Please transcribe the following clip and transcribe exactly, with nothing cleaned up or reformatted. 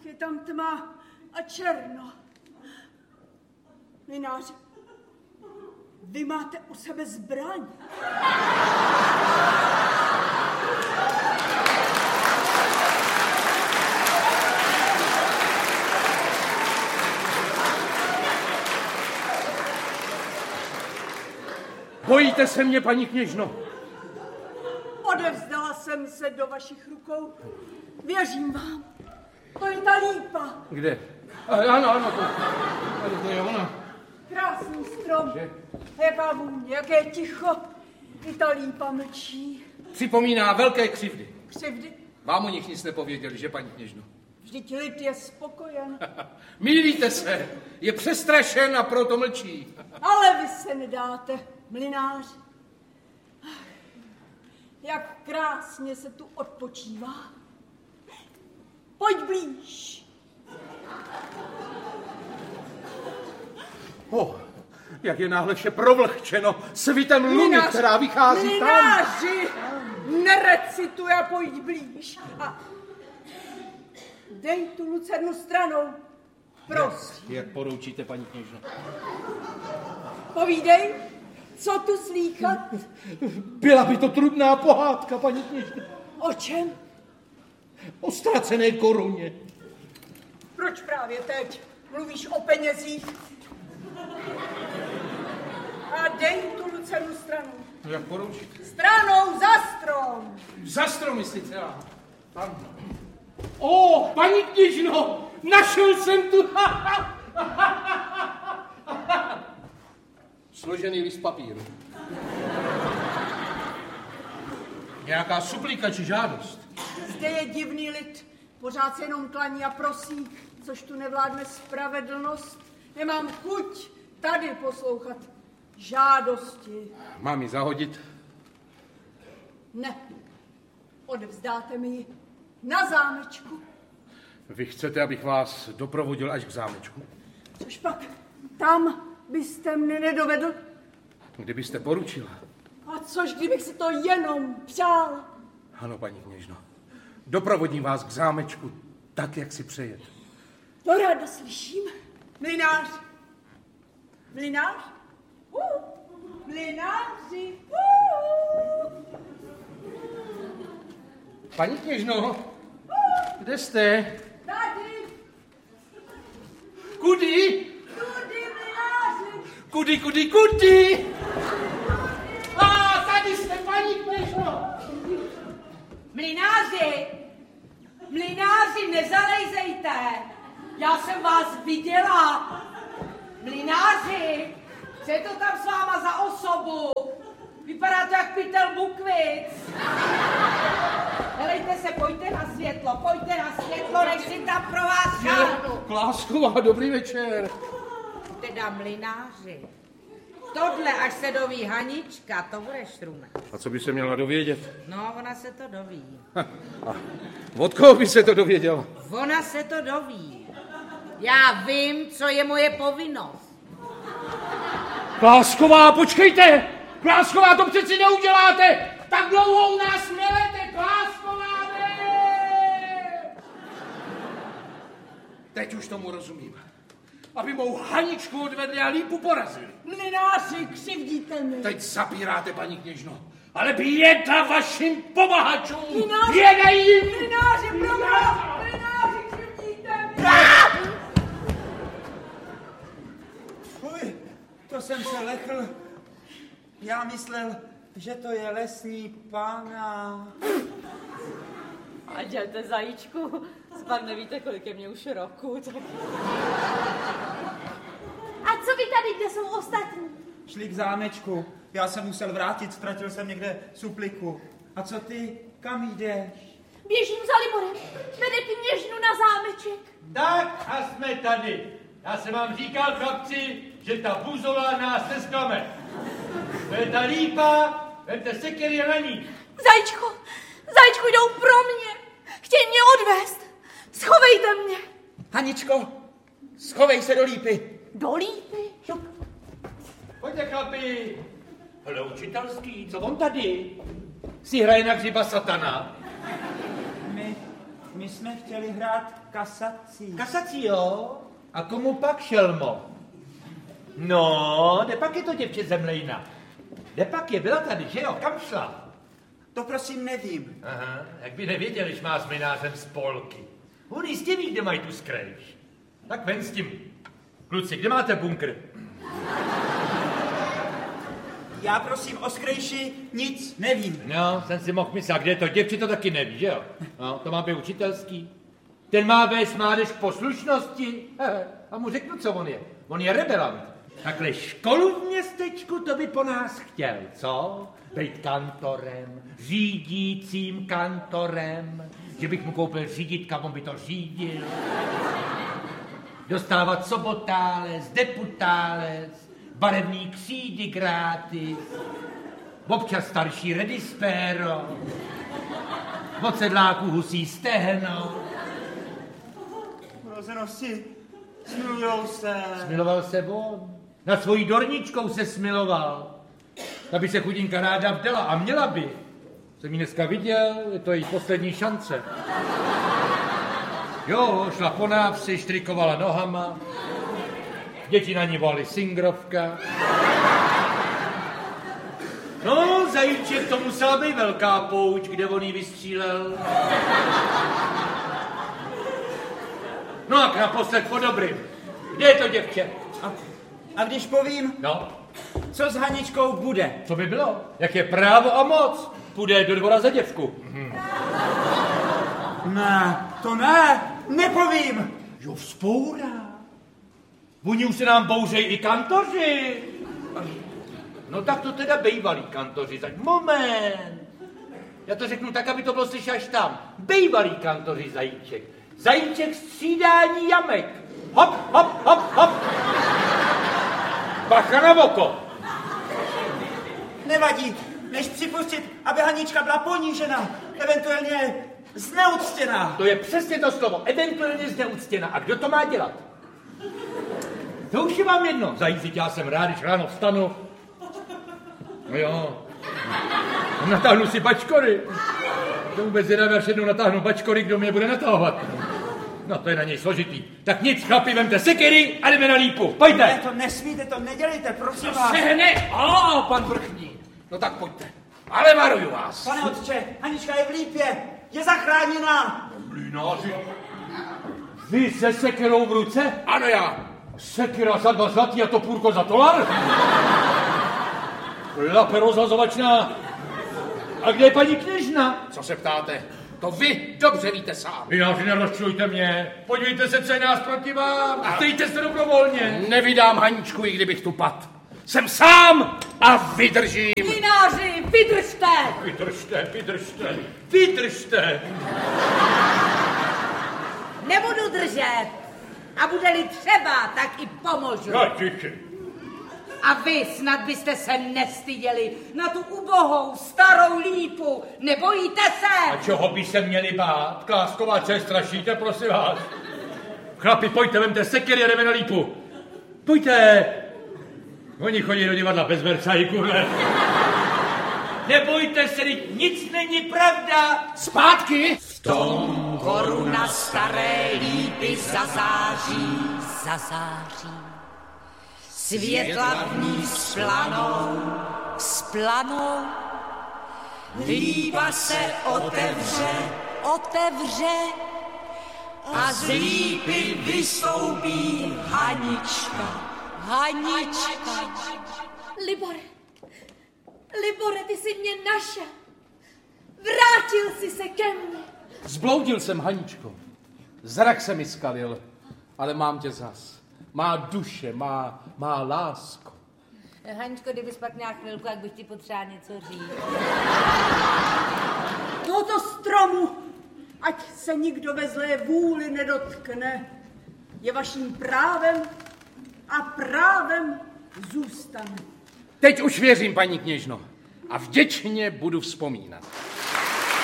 Je tam tma a černo. Mlynáři, vy máte u sebe zbraň. Bojíte se mě, paní kněžno? Odevzdala jsem se do vašich rukou. Věřím vám. To je ta lípa. Kde? Ano, ano, to, tady to je ona. Krásný strom. Že? Jaká vůně, jaké ticho. I ta lípa mlčí. Připomíná velké křivdy. Křivdy? Vám o nich nic nepověděli, že, paní kněžno? Vždyť lid je spokojen. Mýlíte se. Je přestrašen a proto mlčí. Ale vy se nedáte, mlynáři. Jak krásně se tu odpočívá. Pojď blíž. Oh, jak je náhle vše provlhčeno svitem luny, která vychází mlynáři, tam. Nerecituj a pojď blíž. A dej tu lucernu stranou. Prosím. Jak poroučíte, paní kněžno? Povídej, co tu slýchat? Byla by to trudná pohádka, paní kněžno. O čem? O ztracené koruně. Proč právě teď mluvíš o penězích? A dej tu lucernu stranou. Jak poroučíte? Stranou za strom. Za strom, myslíte? Tam. O, paní kněžno, našel jsem tu. Složený list papíru. Nějaká suplika či žádost? Zde je divný lid. Pořád se jenom klaní a prosí, což tu nevládne spravedlnost. Nemám chuť tady poslouchat žádosti. Mám ji zahodit? Ne. Odevzdáte mi ji na zámečku. Vy chcete, abych vás doprovodil až k zámečku? Což pak tam byste mne nedovedl? Kdybyste poručila. A což, kdybych si to jenom přál? Ano, paní kněžno. Doprovodím vás k zámečku tak, jak si přejete. To ráda slyším. Mlynář. Mlynář? Uh. Mlynáři. Uh. Paní kněžno, kde jste? Tady. Kudy? Kudy, mlynáři. Kudy, kudy, kudy? A tady jste, paní kněžno. Mlynáři, mlynáři, nezalejzejte. Já jsem vás viděla. Mlynáři, co je to tam s váma za osobu? Vypadá to jak pytel Bukvic. Helejte se, pojďte na světlo, pojďte na světlo, než si tam pro vás šáhnu. Klásková, dobrý večer. Teda mlynáři, tohle, až se doví Hanička, to bude šrumek. A co by se měla dovědět? No, ona se to doví. A od koho by se to dověděla? Ona se to doví. Já vím, co je moje povinnost. Klásková, počkejte! Klásková, to přeci neuděláte! Tak dlouho u nás nelete, Klásková, ne! Teď už tomu rozumím. Aby mou Haničku odvedli a lípu porazili. Mlynáři, křivdíte mi. Teď zapíráte, paní kněžno. Ale běda vašim pomahačům! Mlynáři, běda jim! Mlynáři, program! Mlynáři, křivdíte mi! Fuj, to jsem se lechl. Já myslel, že to je lesní pána. A dělte, zajíčku, pak nevíte, kolik je mě už roku. Tak... A co vy tady, kde jsou ostatní? Šli k zámečku. Já jsem musel vrátit, ztratil jsem někde supliku. A co ty? Kam jdeš? Běžím za Liborem. Vede kněžnu na zámeček. Tak a jsme tady. Já jsem vám říkal, chlapci, že ta buzola nás nesklame. To je ta lípa, vemte sekery na ní. Zajíčku, zajíčku, jdou pro mě. Chtějí mě odvést. Schovejte mě. Haničko, schovej se do lípy. Do lípy? Šup. Pojďte, chlapi. Hele, učitelský, co on tady? Si hraje na hřiba satana? My, my My jsme chtěli hrát kasací. Kasací, jo? A komu pak, šelmo? No, kde pak je to děvče Zemlejna? Kde pak je? Byla tady, že jo? Kam šla? To prosím nevím. Aha, jak by nevěděl, když má s minářem spolky. On jistě ví, kde mají tu skrejš. Tak ven s tím. Kluci, kde máte bunkr? Já prosím o skrejši nic nevím. No, jsem si mohl myslet, kde je to děvče, to taky neví, že jo? No, to má být učitelský. Ten má vést mládež k poslušnosti. He, a mu řeknu, co on je. On je rebelant. Takhle školu v městečku, to by po nás chtěl, co? Být kantorem, řídícím kantorem, že bych mu koupil řídítka, on by to řídil. Dostávat sobotálec, deputálec, barevný křídy gratis, občas starší redispéro, od sedláků husí stehno. Rozenosti, smilujou se. Smiloval se on. Nad svojí dorničkou se smiloval. Ta by se chudinka ráda vdala a měla by. Jsem ji dneska viděl, je to její poslední šance. Jo, šla po návsi, štrikovala nohama. Děti na ní volali singrovka. No, zajíček, to musela být velká pouť, kde on jí vystřílel. No a naposled po dobrým. Kde je to děvče? A, a když povím, No, co s Haničkou bude? co by bylo? Jak je právo a moc? Půjde do dvora za děvku. Ne, to ne, nepovím. Jo, vzpoura. Oni už se nám bouřejí i kantoři. No tak to teda bejvalí kantoři. Tak moment. Já to řeknu tak, aby to bylo slyšet až tam. Bejvalí kantoři, zajíček. Zajíček střídání jamek. Hop, hop, hop, hop. Bacha na oko. Nevadí, než připustit, aby Hanička byla ponížena, eventuálně zneuctěná. To je přesně to slovo. Eventuálně zneuctěna. A kdo to má dělat? To už je vám jedno. Zajízit, já jsem rád, když ráno vstanu. No jo. Natáhnu si bačkory. To vůbec zvědavě, až jednou natáhnu bačkory, kdo mě bude natahovat. No to je na něj složitý. Tak nic, chlapi, vemte sekery a jdeme na lípu. Pojďte. Ne, to nesmíte, to nedělejte, prosím vás. Sehne! O, pan vrchní. No tak pojďte. Ale varuju vás. Pane otče, Hanička je v lípě, je zachráněná. Mlýnáři, vy se sekerou v ruce? Ano, já. Sekera za dva zlatý a topůrko za tolar? Lape rozhazovačná. A kde je paní kněžna? Co se ptáte? To vy dobře víte sám. Mlýnáři, nerozčilujte mě. Podívejte se, co je nás proti vám. A dejte se dobrovolně. Nevydám Haničku, i kdybych tu pad. Jsem sám a vydržím. Mlynáři, vydržte! Vydržte, vydržte, vydržte. Nebudu držet. A bude-li třeba, tak i pomůžu. No, tiši. A vy snad byste se nestyděli na tu ubohou starou lípu. Nebojíte se? A čeho by se měli bát? Klásková, co je strašíte, prosím vás. Chlapi, pojďte, vemte sekery a jdeme na lípu. Pojďte. Oni chodí do divadla bez vercajku, ne? Nebojte se, nic není pravda. Zpátky. V tom koruna staré lípy zazáří, zazáří. Světla v ní splanou, splanou. Lípa se otevře, otevře. A z lípy vystoupí Hanička, Hanička. Libore, Libore, ty jsi mě našel. Vrátil jsi se ke mně. Zbloudil jsem, Haničko. Zrak se mi skalil, ale mám tě zas. Má duše, má, má lásko. Haničko, kdybys pak měla chvilku, jak bych ti potřeba něco říct. Tohoto stromu, ať se nikdo ve zlé vůli nedotkne, je vaším právem a právem zůstane. Teď už věřím, paní kněžno, a vděčně budu vzpomínat.